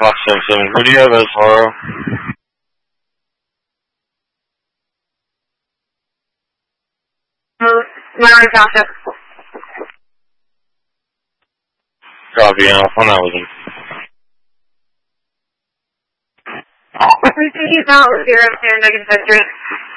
Fox 77. Who do you have as Haro? Myron Tasha. Copy, I'll find out with him. He's out with 0 and negative 3.